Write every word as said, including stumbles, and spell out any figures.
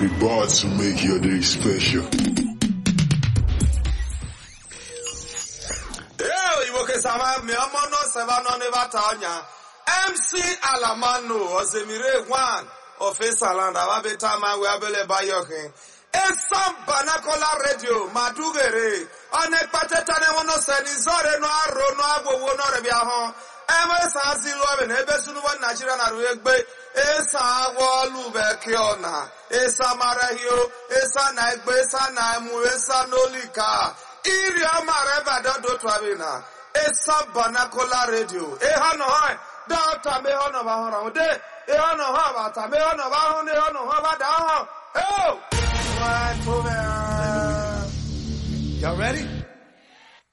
We bought to make your day special. Yo, you can sama me amono sevano neva tanya. M C Alamano Ozemire one of Esaland Ababeta man we abele bayokin. Esam Banakola Radio Madugere. Ane pateta ne wono senizore no aro no agbo no rebiahon. Eme sa zilo be ebe sunu wa Nigeria na ruegbe. Esa wolu bekiona. Esa marahio. Esa na egbe. Esa na emu. Esa nolika. Iri amareba dodo twabina. Esa Banakola Radio. Eha no hai. Data me hono ba hono de. Eha no ha ba ta me hono ba hono de hono ha ba da ho. Oh! Y'all ready?